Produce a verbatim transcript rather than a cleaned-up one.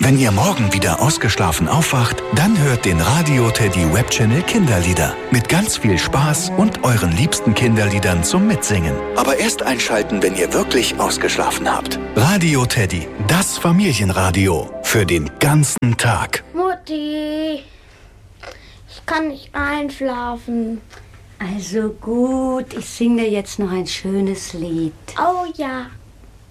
Wenn ihr morgen wieder ausgeschlafen aufwacht, dann hört den Radio Teddy Webchannel Kinderlieder. Mit ganz viel Spaß und euren liebsten Kinderliedern zum Mitsingen. Aber erst einschalten, wenn ihr wirklich ausgeschlafen habt. Radio Teddy, das Familienradio. Für den ganzen Tag. Mutti, ich kann nicht einschlafen. Also gut, ich singe dir jetzt noch ein schönes Lied. Oh ja.